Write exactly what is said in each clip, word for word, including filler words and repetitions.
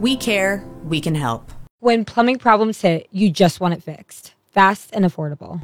We care, we can help. When plumbing problems hit, you just want it fixed. Fast and affordable.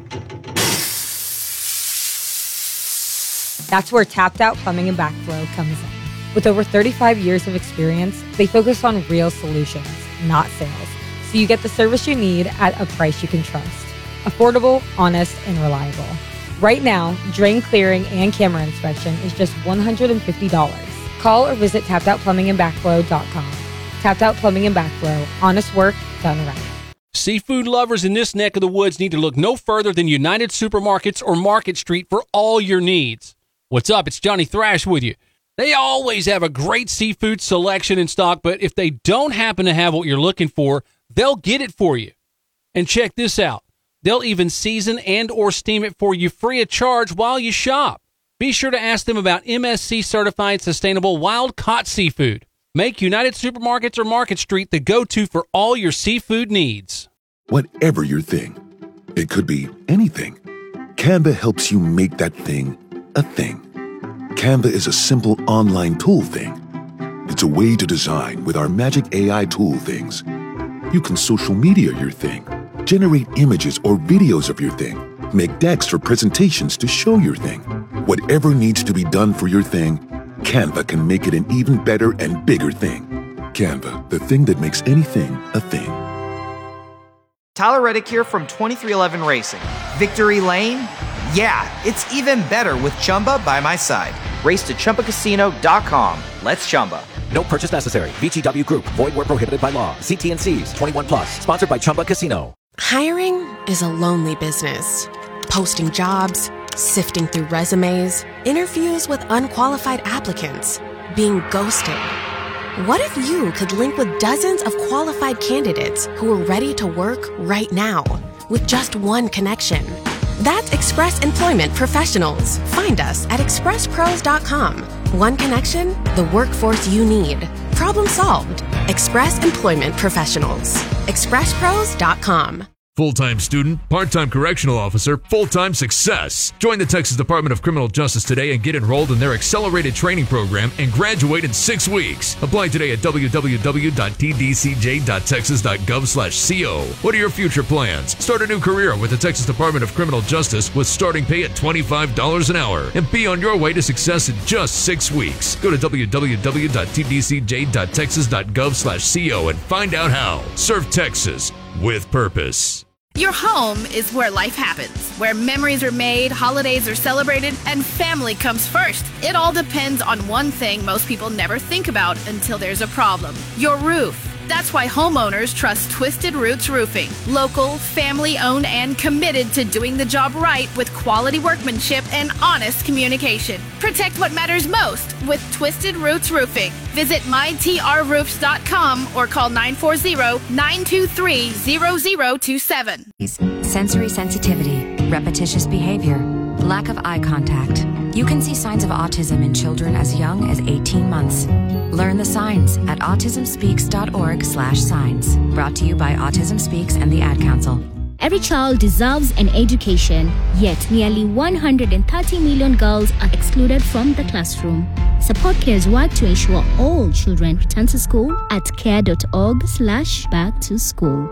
That's where Tapped Out Plumbing and Backflow comes in. With over thirty-five years of experience, they focus on real solutions, not sales. So you get the service you need at a price you can trust. Affordable, honest, and reliable. Right now, drain clearing and camera inspection is just one hundred fifty dollars. Call or visit tapped out plumbing and backflow dot com. Tapped Out Plumbing and Backflow. Honest work done right. Seafood lovers in this neck of the woods need to look no further than United Supermarkets or Market Street for all your needs. What's up? It's Johnny Thrash with you. They always have a great seafood selection in stock, but if they don't happen to have what you're looking for, they'll get it for you. And check this out. They'll even season and or steam it for you free of charge while you shop. Be sure to ask them about M S C certified sustainable wild-caught seafood. Make United Supermarkets or Market Street the go-to for all your seafood needs. Whatever your thing, it could be anything. Canva helps you make that thing a thing. Canva is a simple online tool thing. It's a way to design with our magic A I tool things. You can social media your thing, generate images or videos of your thing, make decks or presentations to show your thing. Whatever needs to be done for your thing, Canva can make it an even better and bigger thing. Canva, the thing that makes anything a thing. Tyler Reddick here from twenty-three eleven Racing. Victory Lane? Yeah, it's even better with Chumba by my side. Race to Chumba Casino dot com. Let's Chumba. No purchase necessary. V G W Group. Void where prohibited by law. See T and C's. twenty-one plus. Sponsored by Chumba Casino. Hiring is a lonely business. Posting jobs, sifting through resumes, interviews with unqualified applicants, being ghosted. What if you could link with dozens of qualified candidates who are ready to work right now with just one connection? That's Express Employment Professionals. Find us at express pros dot com. One connection, the workforce you need. Problem solved. Express Employment Professionals. express pros dot com. Full-time student, part-time correctional officer, full-time success. Join the Texas Department of Criminal Justice today and get enrolled in their accelerated training program and graduate in six weeks. Apply today at w w w dot t d c j dot texas dot gov slash co. What are your future plans? Start a new career with the Texas Department of Criminal Justice with starting pay at twenty-five dollars an hour and be on your way to success in just six weeks. Go to w w w dot t d c j dot texas dot gov slash co and find out how. Serve Texas with purpose. Your home is where life happens, where memories are made, holidays are celebrated, and family comes first. It all depends on one thing most people never think about until there's a problem: your roof. That's why homeowners trust Twisted Roots Roofing. Local, family-owned, and committed to doing the job right with quality workmanship and honest communication. Protect what matters most with Twisted Roots Roofing. Visit my t r roofs dot com or call nine four zero, nine two three, zero zero two seven. Sensory sensitivity, repetitious behavior, lack of eye contact. You can see signs of autism in children as young as eighteen months. Learn the signs at autism speaks dot org slash signs. Brought to you by Autism Speaks and the Ad Council. Every child deserves an education, yet nearly one hundred thirty million girls are excluded from the classroom. Support Care's work to ensure all children return to school at care dot org slash back to school.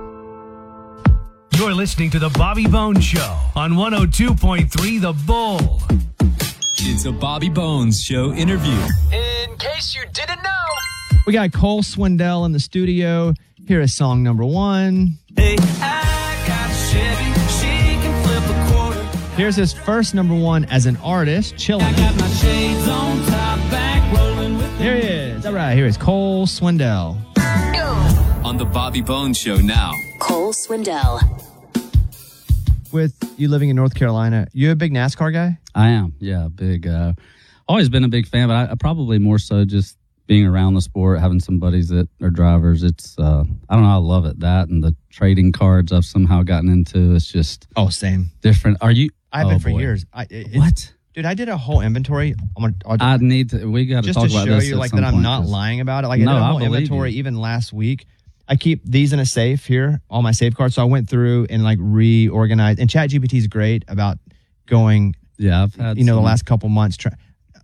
You're listening to The Bobby Bones Show on one oh two point three The Bull. It's a Bobby Bones Show interview. In case you didn't know, we got Cole Swindell in the studio. Here is song number one. Hey, I got a Chevy, she can flip a quarter. Here's his first number one as an artist, Chillin'. I got my shades on, top back, rolling with. Here he is. All right, here is Cole Swindell. On the Bobby Bones Show now. Cole Swindell. With you living in North Carolina, you a big NASCAR guy? I am, yeah, big. Uh, always been a big fan, but I, I probably more so just being around the sport, having some buddies that are drivers. It's, uh, I don't know, I love it. That and the trading cards I've somehow gotten into. It's just oh, same different. Are you? I've oh, been for boy. years. I, it, what? Dude, I did a whole inventory. I'm gonna, I'll, I need to. We got to talk about this. Just to show you, like, that I'm point, not lying about it. Like, no, I did a whole I believe inventory you. even last week. I keep these in a safe here, all my safe cards. So I went through and like reorganized. And ChatGPT is great about going. Yeah, I've had you know some. the last couple months. Try,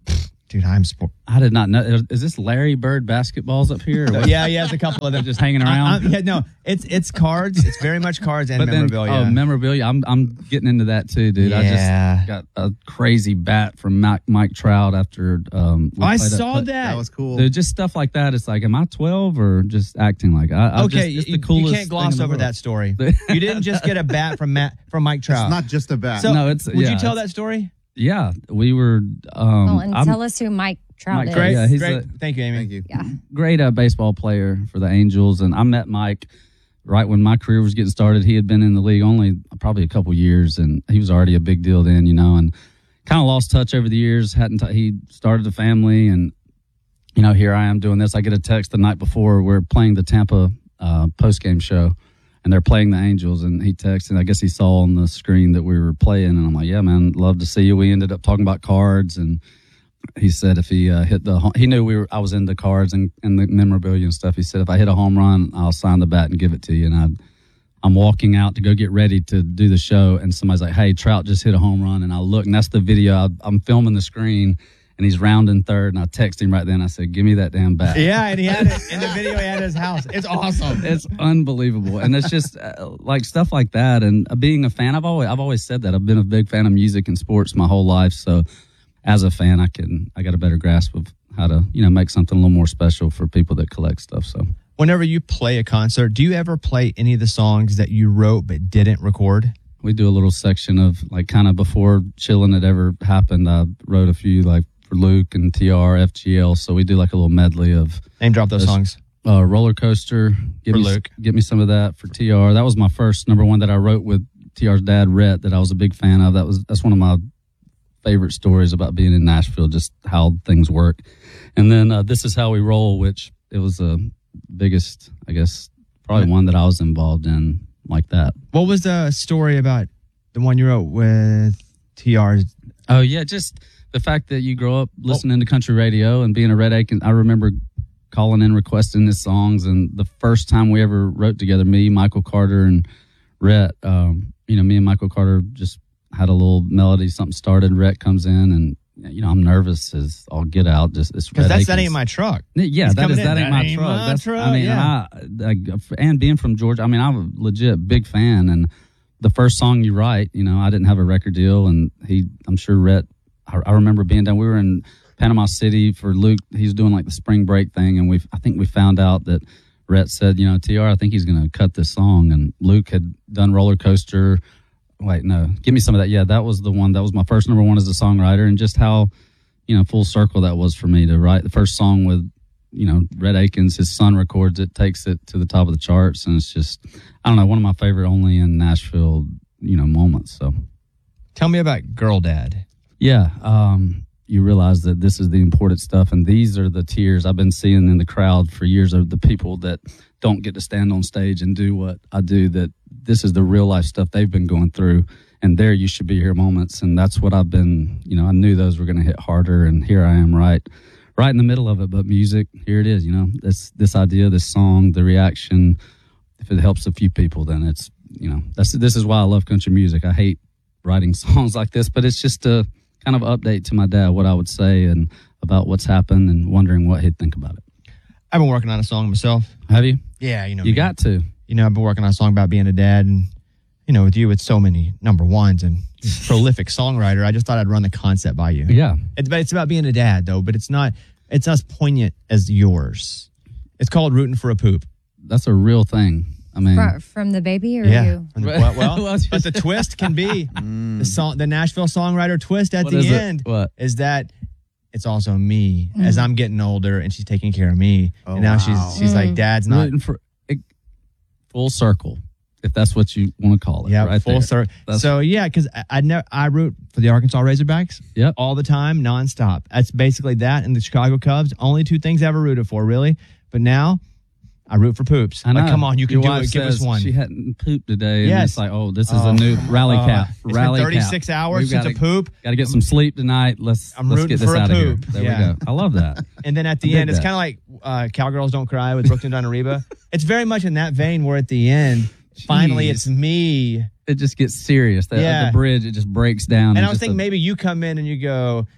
Dude, I'm sport. I did not know. Is this Larry Bird basketballs up here? Or what? Yeah, yeah, there's a couple of them just hanging around. I, I, yeah, no, it's it's cards. It's very much cards and but memorabilia. Then, oh, memorabilia. I'm I'm getting into that too, dude. Yeah. I just got a crazy bat from Mike, Mike Trout after. Um, oh, I saw that. That was cool. Dude, just stuff like that. It's like, am I twelve or just acting like? I, I okay, just, you, the coolest you can't gloss over that story. You didn't just get a bat from Matt from Mike Trout. It's not just a bat. So, no, it's. Would yeah, you tell that story? Yeah, we were. Um, oh, and I'm, tell us who Mike Trout Mike, is. great, yeah, he's great. A, Thank you, Amy. Thank you. Yeah, great uh, baseball player for the Angels, and I met Mike right when my career was getting started. He had been in the league only probably a couple years, and he was already a big deal then, you know. And kind of lost touch over the years. Hadn't t- he started a family, and you know, here I am doing this. I get a text the night before we're playing the Tampa uh, post game show. And they're playing the Angels, and he texted, I guess he saw on the screen that we were playing, and I'm like, yeah, man, love to see you. We ended up talking about cards, and he said if he uh, hit the – he knew we were. I was into cards and, and the memorabilia and stuff. He said, if I hit a home run, I'll sign the bat and give it to you. And I, I'm walking out to go get ready to do the show, and somebody's like, hey, Trout just hit a home run. And I look, and that's the video. I, I'm filming the screen, and he's rounding third, and I text him right then. I said, give me that damn bat. Yeah, and he had it in the video. He had it at his house. It's awesome. It's unbelievable, and it's just uh, like stuff like that. And uh, being a fan, I've always I've always said that I've been a big fan of music and sports my whole life. So, as a fan, I can I got a better grasp of how to you know make something a little more special for people that collect stuff. So, whenever you play a concert, do you ever play any of the songs that you wrote but didn't record? We do a little section of like kind of before Chillin' had ever happened. I wrote a few like. For Luke and T R, F G L, so we do like a little medley of name drop those, those songs. Uh, Roller Coaster, give for me, Luke, get me some of that for T R. That was my first number one that I wrote with T R's dad, Rhett, that I was a big fan of. That was that's one of my favorite stories about being in Nashville, just how things work. And then uh, This Is How We Roll, which it was the biggest, I guess, probably one that I was involved in like that. What was the story about the one you wrote with T R's? Oh yeah, just. The fact that you grow up listening oh. to country radio and being a Rhett Akins, I remember calling in requesting his songs, and the first time we ever wrote together, me, Michael Carter, and Rhett, um, you know, me and Michael Carter just had a little melody, something started, Rhett comes in, and, you know, I'm nervous as all get out. Just it's Because that's That Ain't My Truck. Yeah, He's that is in. That Ain't That My ain't Truck. My That's, truck. I mean, yeah. and, I, I, and being from Georgia, I mean, I'm a legit big fan, and the first song you write, you know, I didn't have a record deal, and he, I'm sure Rhett, I remember being down. We were in Panama City for Luke. He's doing like the spring break thing, and we I think we found out that Rhett said, you know, T R, I think he's going to cut this song. And Luke had done Roller Coaster. Wait, no, give me some of that. Yeah, that was the one. That was my first number one as a songwriter, and just how you know full circle that was for me to write the first song with you know Rhett Akins. His son records it, takes it to the top of the charts, and it's just I don't know one of my favorite only in Nashville you know moments. So, tell me about Girl Dad. Yeah, um, you realize that this is the important stuff, and these are the tears I've been seeing in the crowd for years of the people that don't get to stand on stage and do what I do, that this is the real life stuff they've been going through, and there you should be here moments, and that's what I've been, you know, I knew those were going to hit harder, and here I am right right in the middle of it, but music, here it is, you know, this, this idea, this song, the reaction, if it helps a few people, then it's, you know, that's this is why I love country music. I hate writing songs like this, but it's just a kind of update to my dad, what I would say and about what's happened and wondering what he'd think about it. I've been working on a song myself. Have you? Yeah, you know. You me. got to. You know, I've been working on a song about being a dad, and, you know, with you, it's so many number ones and prolific songwriter. I just thought I'd run the concept by you. Yeah. It's, but it's about being a dad, though, but it's not, it's not as poignant as yours. It's called Rootin' for a Poop. That's a real thing. I mean, from, from the baby or yeah. you? The, well, well but the twist can be mm. the song, the Nashville songwriter twist at what the is end it? What? is that it's also me Mm. as I'm getting older and she's taking care of me. Oh, and now wow. she's she's Mm. like, Dad's not Rooting for it, full circle, if that's what you want to call it. yeah, right full there. circle. That's- So yeah, because I, I know I root for the Arkansas Razorbacks. Yep. all the time, nonstop. That's basically that, and the Chicago Cubs. Only two things I ever rooted for, really. But now I root for poops. I know. Like, come on, you can Your do wife it. Give us says one. She hadn't pooped today. And Yes. it's like, oh, this is Oh, a new rally uh, cap. it's rally been thirty-six cap. hours We've since gotta, a poop. Got to get some sleep tonight. Let's I'm let's rooting get this for a out of here. poop. There Yeah. we go. I love that. And then at the I end, dig it's that. kind of like uh, Cowgirls Don't Cry with Brooklyn Donariba. It's very much in that vein where at the end, finally, Jeez. it's me. It just gets serious. The, Yeah. the bridge, it just breaks down. And I was just thinking a- maybe you come in and you go,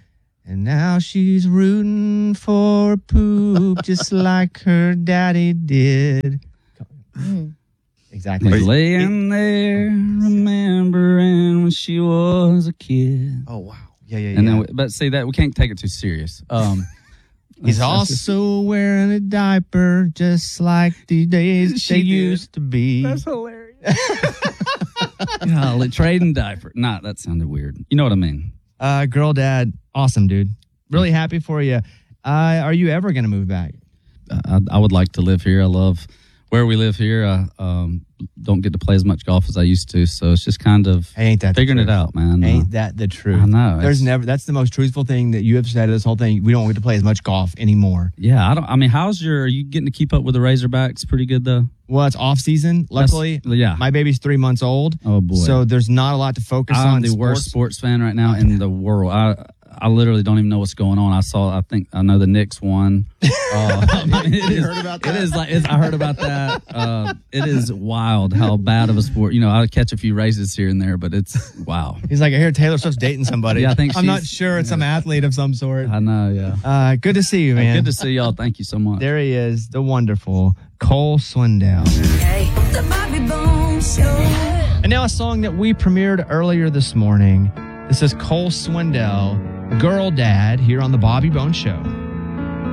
And now she's rooting for poop just like her daddy did. Mm. Exactly. He's laying there remembering when she was a kid. Oh, wow. Yeah, yeah, yeah. And then, we, but see that we can't take it too serious. Um, He's also wearing a diaper just like the days they used to be. That's hilarious. Golly, trading diaper. Nah, that sounded weird. You know what I mean? Uh, girl dad, awesome, dude. Really happy for you. Uh, are you ever going to move back? I, I would like to live here. I love where we live here. I um, don't get to play as much golf as I used to, so it's just kind of Ain't that figuring it out, man. Ain't Uh, that the truth? I know. There's it's- never. That's the most truthful thing that you have said. This whole thing. We don't get to play as much golf anymore. Yeah, I don't. I mean, how's your? Are you getting to keep up with the Razorbacks? Pretty good though. Well, it's off season. Luckily, That's- yeah. my baby's three months old. Oh boy. So there's not a lot to focus I'm on. the sports. worst sports fan right now in the world. I I literally don't even know what's going on. I saw. I think I know the Knicks won. Uh, I mean, it You is, heard about that? It is like it's, I heard about that. Uh, it is wild how bad of a sport. You know, I catch a few races here and there, but it's wow. He's like, I hear Taylor Swift's dating somebody. Yeah, I think I'm not she's- sure. It's some athlete of some sort. I know. Yeah. Uh, good to see you, Hey, man. good to see y'all. Thank you so much. There he is, the wonderful Cole Swindell. Hey, the Bobby Bones Show. And now a song that we premiered earlier this morning. This is Cole Swindell, Girl Dad, here on the Bobby Bones Show.